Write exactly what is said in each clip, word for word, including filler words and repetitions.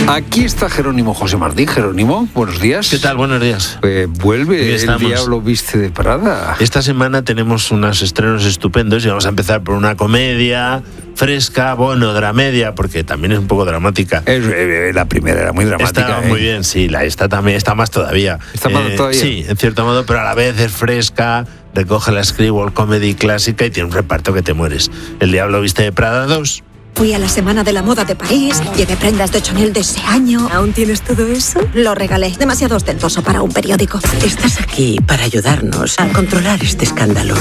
Aquí está Jerónimo José Martín. Jerónimo, buenos días. ¿Qué tal? Buenos días. Eh, vuelve El Diablo Viste de Prada. Esta semana tenemos unos estrenos estupendos y vamos a empezar por una comedia fresca, bueno, dramedia, porque también es un poco dramática. Es, eh, la primera era muy dramática. Está eh. muy bien, sí, la esta también está más todavía. ¿Está más eh, todavía? Sí, en cierto modo, pero a la vez es fresca, recoge la screwball comedy clásica y tiene un reparto que te mueres. El Diablo Viste de Prada dos. Fui a la Semana de la Moda de París, llevé prendas de Chanel de ese año. ¿Aún tienes todo eso? Lo regalé, demasiado ostentoso para un periódico. Estás aquí para ayudarnos a controlar este escándalo.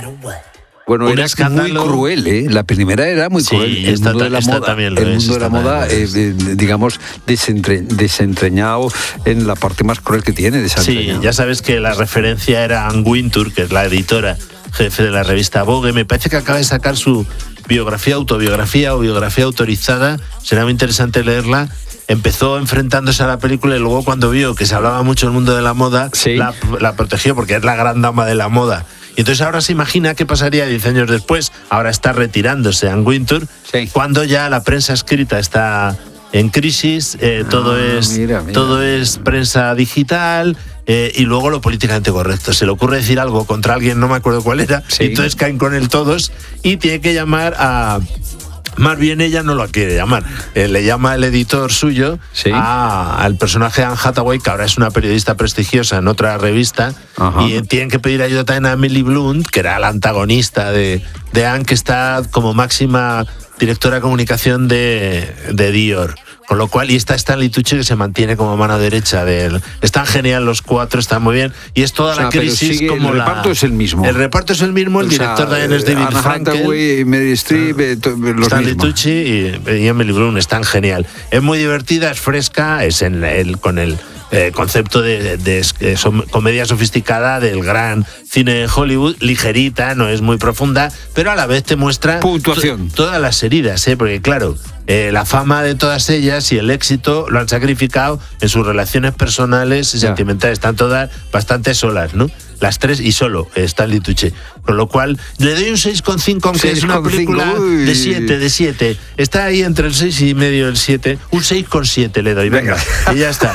Bueno, Un era escándalo. muy cruel, ¿eh? La primera era muy Sí, cruel. El esta mundo de la esta moda, también lo el es, mundo de la esta moda, también eh, lo eh, digamos, desentre, desentrañado en la parte más cruel que tiene. Sí, ya sabes que la referencia era Anne Wintour, que es la editora jefe de la revista Vogue. Me parece que acaba de sacar su biografía, autobiografía o biografía autorizada. Será muy interesante leerla. Empezó enfrentándose a la película y luego cuando vio que se hablaba mucho del mundo de la moda, sí. la, la protegió porque es la gran dama de la moda. Y entonces ahora se imagina qué pasaría diez años después. Ahora está retirándose Anne Wintour, sí. cuando ya la prensa escrita está en crisis, eh, todo, ah, es, mira, mira. todo es prensa digital. Eh, y luego lo políticamente correcto. Se le ocurre decir algo contra alguien, no me acuerdo cuál era, sí. y entonces caen con él todos y tiene que llamar a... Más bien ella no lo quiere llamar. Eh, le llama el editor suyo sí. a, al personaje Anne Hathaway, que ahora es una periodista prestigiosa en otra revista, Ajá. y tienen que pedir ayuda también a Emily Blunt, que era la antagonista de, de Anne, que está como máxima directora de comunicación de, de Dior. Con lo cual, y está Stanley Tucci, que se mantiene como mano derecha de él. Están genial los cuatro, están muy bien. Y es toda o sea, la crisis sigue, como el la... reparto es el mismo. El reparto es el mismo, el o director sea, también es David Anne Frankel. Hathaway, Meryl Streep, eh, to, los Stanley mismos. Tucci y, y Emily Blunt están genial. Es muy divertida, es fresca, es en el, con el eh, concepto de, de, de, de som, comedia sofisticada del gran cine de Hollywood, ligerita, no es muy profunda, pero a la vez te muestra puntuación. To, todas las heridas, ¿eh? Porque claro, eh, la fama de todas ellas y el éxito lo han sacrificado en sus relaciones personales y ya. sentimentales. Están todas bastante solas, ¿no? Las tres y solo Stanley Tucci. Con lo cual, le doy un seis coma cinco, aunque es una película de siete, de siete. Está ahí entre el seis y medio y el siete. Un seis coma siete le doy, venga. venga. Y ya está.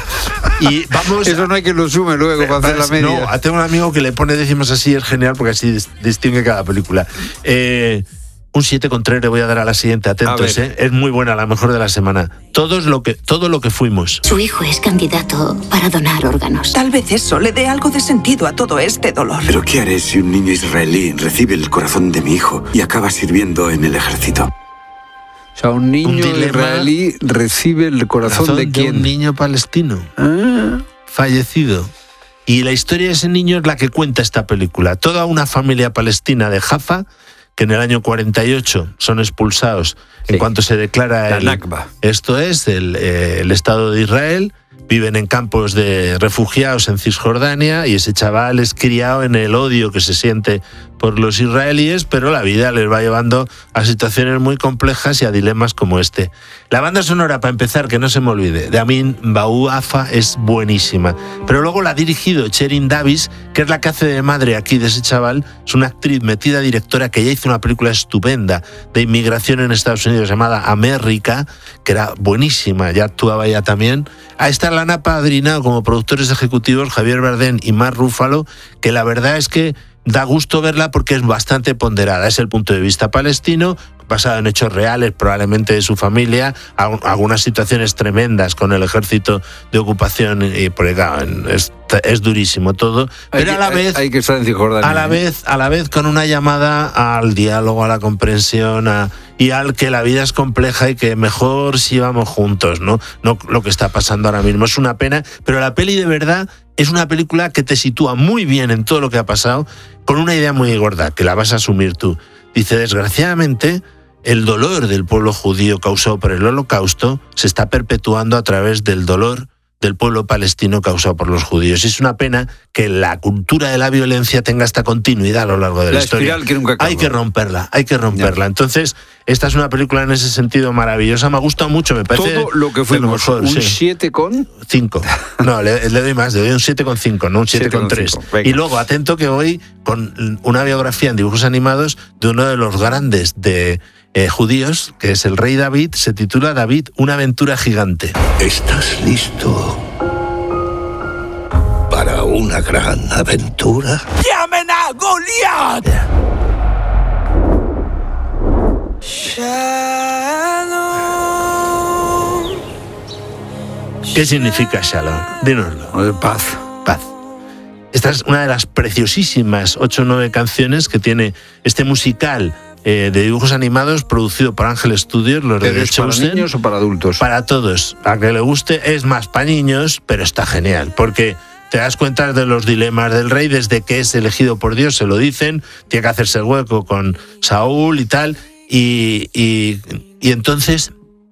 Y vamos... Eso no hay que lo sume luego para hacer la media. No, tengo un amigo que le pone décimas así, es genial, porque así distingue cada película. Eh... Un siete coma tres le voy a dar a la siguiente, atentos, ¿eh? Es muy buena, la mejor de la semana. Todos lo que, todo lo que fuimos. Su hijo es candidato para donar órganos. Tal vez eso le dé algo de sentido a todo este dolor. ¿Pero qué haré si un niño israelí recibe el corazón de mi hijo y acaba sirviendo en el ejército? O sea, un niño un israelí recibe el corazón, corazón de quién? De un niño palestino. Ah. Fallecido. Y la historia de ese niño es la que cuenta esta película. Toda una familia palestina de Jaffa, que en el año cuarenta y ocho son expulsados sí. en cuanto se declara la el, Nakba. Esto es el, eh, el Estado de Israel. Viven en campos de refugiados en Cisjordania y ese chaval es criado en el odio que se siente por los israelíes, pero la vida les va llevando a situaciones muy complejas y a dilemas como este. La banda sonora, para empezar, que no se me olvide, de Amin Bouafa es buenísima, pero luego la ha dirigido Sherin Davis, que es la que hace de madre aquí de ese chaval. Es una actriz metida directora que ya hizo una película estupenda de inmigración en Estados Unidos llamada América, que era buenísima, ya actuaba ella también. A esta la han apadrinado como productores ejecutivos Javier Bardem y Mark Ruffalo, que la verdad es que da gusto verla porque es bastante ponderada. Es el punto de vista palestino, basado en hechos reales, probablemente de su familia, algunas situaciones tremendas con el ejército de ocupación, y por acá es, es durísimo todo, pero hay a la que, vez, hay que estar en Cisjordania. a la vez, a la vez con una llamada al diálogo, a la comprensión, a, y al que la vida es compleja y que mejor si vamos juntos, ¿no? No lo que está pasando ahora mismo. Es una pena, pero la peli de verdad es una película que te sitúa muy bien en todo lo que ha pasado, con una idea muy gorda, que la vas a asumir tú. Dice, desgraciadamente, el dolor del pueblo judío causado por el Holocausto se está perpetuando a través del dolor del pueblo palestino causado por los judíos. Y es una pena que la cultura de la violencia tenga esta continuidad a lo largo de la, la historia. Espiral que nunca acaba. Hay que romperla, hay que romperla. Ya. Entonces, esta es una película en ese sentido maravillosa. Me ha gustado mucho, me parece. Todo lo que fuimos, lo mejor, un sí. siete con... cinco. No, le, le doy más, le doy un siete con cinco, no un siete con tres. Y luego, atento que voy con una biografía en dibujos animados de uno de los grandes de eh, judíos, que es el rey David, se titula David, una aventura gigante. ¿Estás listo para una gran aventura? ¡Llamen a Goliat! ¿Qué significa Shalom? Dínoslo. Paz. Paz. Esta es una de las preciosísimas ocho o nueve canciones que tiene este musical eh, de dibujos animados producido por Ángel Studios, los de ¿Es para Chosen. niños o para adultos? Para todos. A que le guste es más para niños, pero está genial, porque te das cuenta de los dilemas del rey, desde que es elegido por Dios, se lo dicen, tiene que hacerse el hueco con Saúl y tal, y, y, y entonces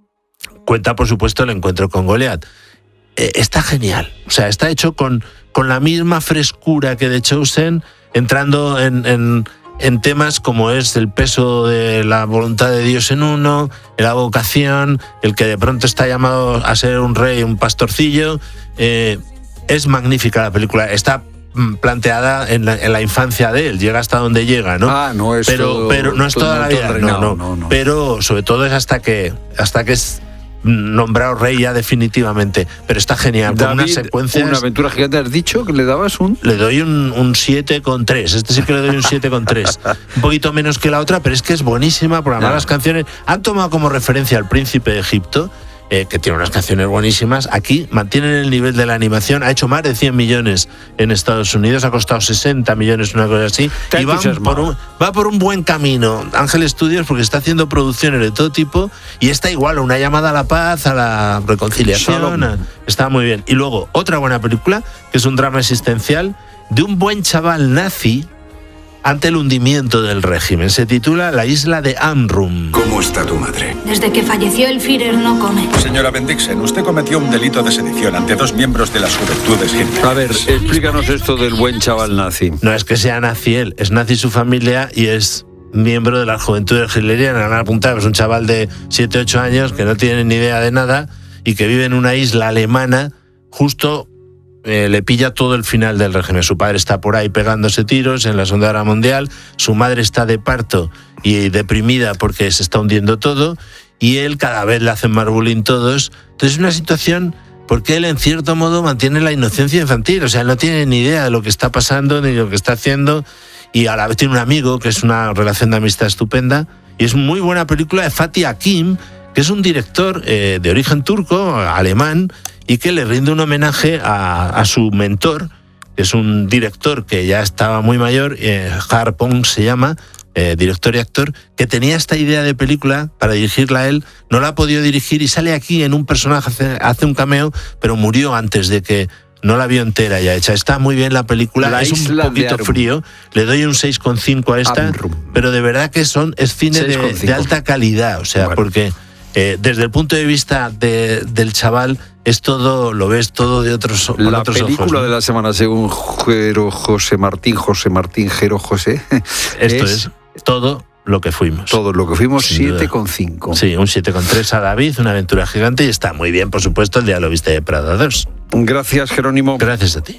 cuenta, por supuesto, el encuentro con Goliat. Eh, está genial, o sea, está hecho con, con la misma frescura que The Chosen, entrando en, en, en temas como es el peso de la voluntad de Dios en uno, la vocación, el que de pronto está llamado a ser un rey, un pastorcillo. Eh, es magnífica la película, está planteada en la, en la infancia de él, llega hasta donde llega, ¿no? Ah, no es pero, todo, pero no es todo, toda la vida, reinado, no, no, no, no. Pero sobre todo es hasta que, hasta que es nombrado rey ya definitivamente, pero está genial. David, con unas secuencias. Una aventura gigante, ¿has dicho que le dabas un...? Le doy un, un siete con tres, este sí que le doy un siete con tres. Un poquito menos que la otra, pero es que es buenísima, porque además las canciones han tomado como referencia al Príncipe de Egipto, eh, que tiene unas canciones buenísimas. Aquí mantienen el nivel de la animación, ha hecho más de cien millones en Estados Unidos, ha costado sesenta millones, una cosa así, y va por, un, va por un buen camino Ángel Studios, porque está haciendo producciones de todo tipo, y está igual, una llamada a la paz, a la reconciliación, a, está muy bien. Y luego, otra buena película, que es un drama existencial, de un buen chaval nazi ante el hundimiento del régimen. Se titula La isla de Amrum. ¿Cómo está tu madre? Desde que falleció el Führer no come. Señora Bendixen, usted cometió un delito de sedición ante dos miembros de las Juventudes Hitler. A ver, explícanos esto del buen chaval nazi. No es que sea nazi él, es nazi su familia y es miembro de las Juventudes Hitlerianas. Han apuntado, es un chaval de siete, ocho años que no tiene ni idea de nada y que vive en una isla alemana justo... Eh, le pilla todo el final del régimen. Su padre está por ahí pegándose tiros en la Segunda Guerra Mundial, su madre está de parto y deprimida porque se está hundiendo todo, y él cada vez le hacen más bullying todos. Entonces es una situación porque él en cierto modo mantiene la inocencia infantil, o sea, él no tiene ni idea de lo que está pasando ni lo que está haciendo, y a la vez tiene un amigo que es una relación de amistad estupenda, y es muy buena película de Fatih Akin, que es un director eh, de origen turco, alemán, y que le rinde un homenaje a, a su mentor, que es un director que ya estaba muy mayor, eh, Har Pong se llama, eh, director y actor, que tenía esta idea de película para dirigirla a él, no la ha podido dirigir y sale aquí en un personaje, hace, hace un cameo, pero murió antes de que no la vio entera ya hecha. Está muy bien la película, la es un poquito frío, le doy un seis coma cinco a esta, Amrum. Pero de verdad que son es cine de, de alta calidad, o sea, bueno. porque... Eh, desde el punto de vista de, del chaval, es todo, lo ves todo de otros ojos. La otros película ojos, ¿no? de la semana, según Jero José Martín, José Martín, Jero José. Esto es, es todo lo que fuimos. Todo lo que fuimos, siete coma cinco. Sí, un siete coma tres a David, una aventura gigante, y está muy bien, por supuesto, el día lo viste de Prada dos. Gracias, Jerónimo. Gracias a ti.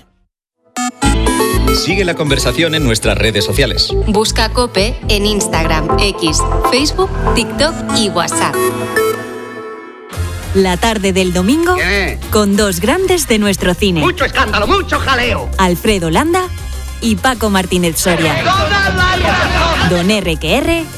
Sigue la conversación en nuestras redes sociales. Busca COPE en Instagram, X, Facebook, TikTok y WhatsApp. La tarde del domingo ¿Qué? Con dos grandes de nuestro cine. Mucho escándalo, mucho jaleo. Alfredo Landa y Paco Martínez Soria. Don erre que erre